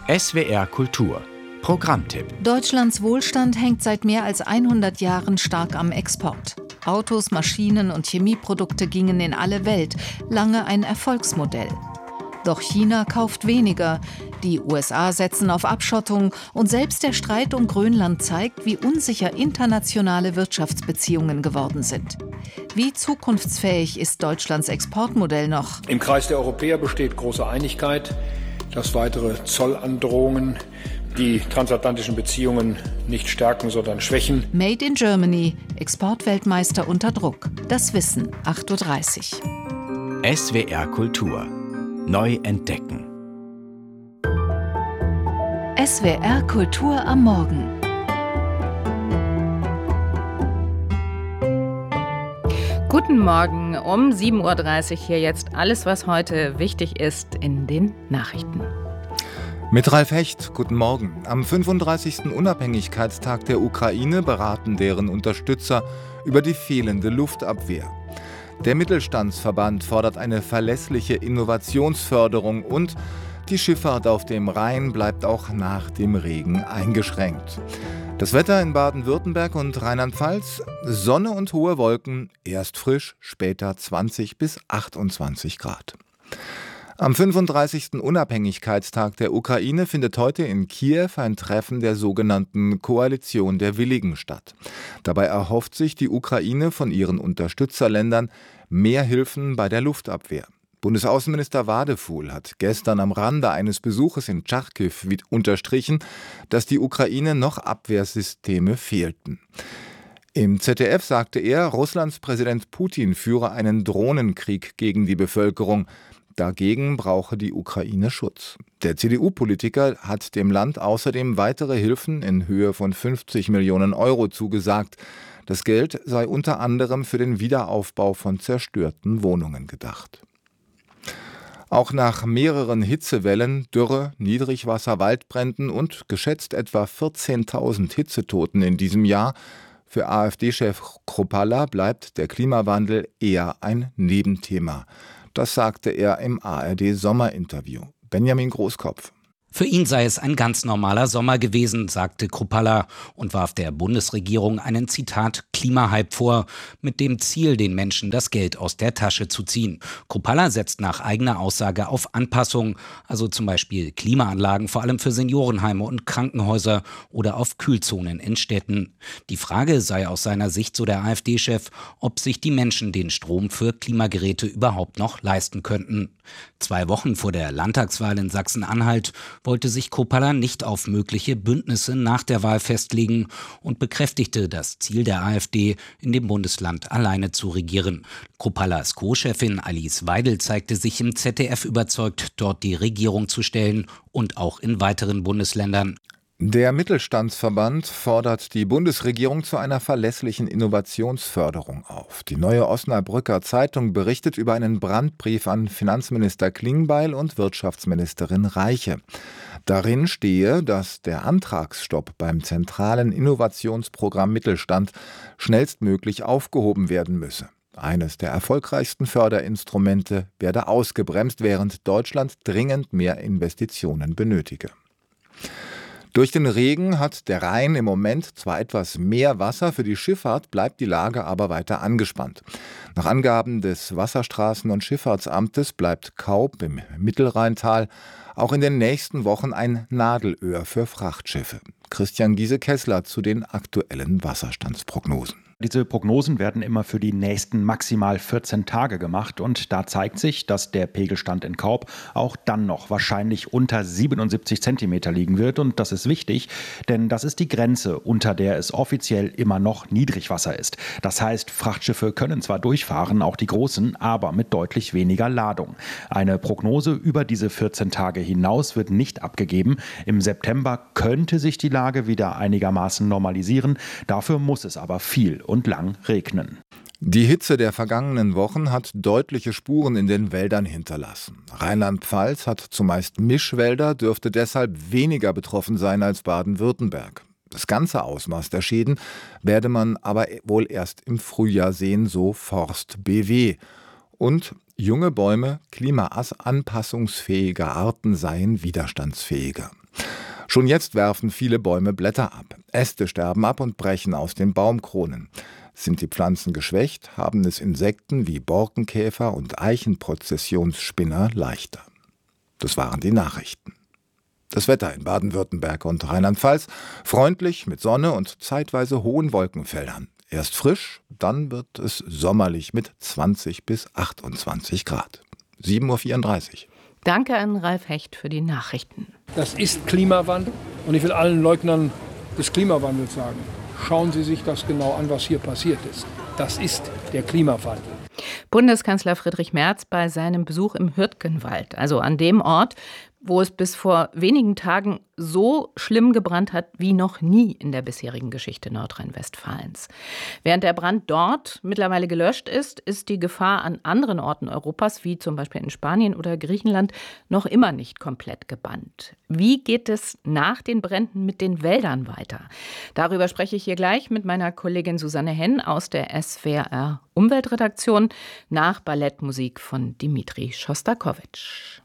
SWR Kultur Programmtipp. Deutschlands Wohlstand hängt seit mehr als 100 Jahren stark am Export. Autos, Maschinen und Chemieprodukte gingen in alle Welt, lange ein Erfolgsmodell. Doch China kauft weniger, die USA setzen auf Abschottung und selbst der Streit um Grönland zeigt, wie unsicher internationale Wirtschaftsbeziehungen geworden sind. Wie zukunftsfähig ist Deutschlands Exportmodell noch? Im Kreis der Europäer besteht große Einigkeit, dass weitere Zollandrohungen die transatlantischen Beziehungen nicht stärken, sondern schwächen. Made in Germany, Exportweltmeister unter Druck. Das Wissen, 8:30 Uhr. SWR Kultur. Neu entdecken. SWR Kultur am Morgen. Guten Morgen, um 7:30 Uhr hier jetzt alles, was heute wichtig ist in den Nachrichten. Mit Ralf Hecht, guten Morgen. Am 35. Unabhängigkeitstag der Ukraine beraten deren Unterstützer über die fehlende Luftabwehr. Der Mittelstandsverband fordert eine verlässliche Innovationsförderung und die Schifffahrt auf dem Rhein bleibt auch nach dem Regen eingeschränkt. Das Wetter in Baden-Württemberg und Rheinland-Pfalz: Sonne und hohe Wolken, erst frisch, später 20 bis 28 Grad. Am 35. Unabhängigkeitstag der Ukraine findet heute in Kiew ein Treffen der sogenannten Koalition der Willigen statt. Dabei erhofft sich die Ukraine von ihren Unterstützerländern mehr Hilfen bei der Luftabwehr. Bundesaußenminister Wadefuhl hat gestern am Rande eines Besuches in Charkiw unterstrichen, dass die Ukraine noch Abwehrsysteme fehlten. Im ZDF sagte er, Russlands Präsident Putin führe einen Drohnenkrieg gegen die Bevölkerung. Dagegen brauche die Ukraine Schutz. Der CDU-Politiker hat dem Land außerdem weitere Hilfen in Höhe von 50 Millionen Euro zugesagt. Das Geld sei unter anderem für den Wiederaufbau von zerstörten Wohnungen gedacht. Auch nach mehreren Hitzewellen, Dürre, Niedrigwasser, Waldbränden und geschätzt etwa 14.000 Hitzetoten in diesem Jahr für AfD-Chef Kruppalla bleibt der Klimawandel eher ein Nebenthema. Das sagte er im ARD-Sommerinterview. Benjamin Großkopf. Für ihn sei es ein ganz normaler Sommer gewesen, sagte Kruppalla und warf der Bundesregierung einen, Zitat, Klimahype vor, mit dem Ziel, den Menschen das Geld aus der Tasche zu ziehen. Kruppalla setzt nach eigener Aussage auf Anpassung, also zum Beispiel Klimaanlagen, vor allem für Seniorenheime und Krankenhäuser oder auf Kühlzonen in Städten. Die Frage sei aus seiner Sicht, so der AfD-Chef, ob sich die Menschen den Strom für Klimageräte überhaupt noch leisten könnten. 2 Wochen vor der Landtagswahl in Sachsen-Anhalt wollte sich Kruppalla nicht auf mögliche Bündnisse nach der Wahl festlegen und bekräftigte das Ziel der AfD, in dem Bundesland alleine zu regieren. Kruppallas Co-Chefin Alice Weidel zeigte sich im ZDF überzeugt, dort die Regierung zu stellen und auch in weiteren Bundesländern. Der Mittelstandsverband fordert die Bundesregierung zu einer verlässlichen Innovationsförderung auf. Die Neue Osnabrücker Zeitung berichtet über einen Brandbrief an Finanzminister Klingbeil und Wirtschaftsministerin Reiche. Darin stehe, dass der Antragsstopp beim zentralen Innovationsprogramm Mittelstand schnellstmöglich aufgehoben werden müsse. Eines der erfolgreichsten Förderinstrumente werde ausgebremst, während Deutschland dringend mehr Investitionen benötige. Durch den Regen hat der Rhein im Moment zwar etwas mehr Wasser, für die Schifffahrt bleibt die Lage aber weiter angespannt. Nach Angaben des Wasserstraßen- und Schifffahrtsamtes bleibt Kaub im Mittelrheintal auch in den nächsten Wochen ein Nadelöhr für Frachtschiffe. Christian Giese-Kessler zu den aktuellen Wasserstandsprognosen. Diese Prognosen werden immer für die nächsten maximal 14 Tage gemacht und da zeigt sich, dass der Pegelstand in Kaub auch dann noch wahrscheinlich unter 77 Zentimeter liegen wird und das ist wichtig, denn das ist die Grenze, unter der es offiziell immer noch Niedrigwasser ist. Das heißt, Frachtschiffe können zwar durchfahren, auch die großen, aber mit deutlich weniger Ladung. Eine Prognose über diese 14 Tage hinaus wird nicht abgegeben. Im September könnte sich die Lage wieder einigermaßen normalisieren, dafür muss es aber viel und lang regnen. Die Hitze der vergangenen Wochen hat deutliche Spuren in den Wäldern hinterlassen. Rheinland-Pfalz hat zumeist Mischwälder, dürfte deshalb weniger betroffen sein als Baden-Württemberg. Das ganze Ausmaß der Schäden werde man aber wohl erst im Frühjahr sehen, so Forst BW. Und junge Bäume klimaanpassungsfähiger Arten seien widerstandsfähiger. Schon jetzt werfen viele Bäume Blätter ab. Äste sterben ab und brechen aus den Baumkronen. Sind die Pflanzen geschwächt, haben es Insekten wie Borkenkäfer und Eichenprozessionsspinner leichter. Das waren die Nachrichten. Das Wetter in Baden-Württemberg und Rheinland-Pfalz freundlich mit Sonne und zeitweise hohen Wolkenfeldern. Erst frisch, dann wird es sommerlich mit 20 bis 28 Grad. 7:34 Uhr. Danke an Ralf Hecht für die Nachrichten. Das ist Klimawandel und ich will allen Leugnern des Klimawandels sagen, schauen Sie sich das genau an, was hier passiert ist. Das ist der Klimawandel. Bundeskanzler Friedrich Merz bei seinem Besuch im Hürtgenwald, also an dem Ort, wo es bis vor wenigen Tagen so schlimm gebrannt hat wie noch nie in der bisherigen Geschichte Nordrhein-Westfalens. Während der Brand dort mittlerweile gelöscht ist, ist die Gefahr an anderen Orten Europas, wie zum Beispiel in Spanien oder Griechenland, noch immer nicht komplett gebannt. Wie geht es nach den Bränden mit den Wäldern weiter? Darüber spreche ich hier gleich mit meiner Kollegin Susanne Henn aus der SWR Umweltredaktion nach Ballettmusik von Dimitri Schostakowitsch.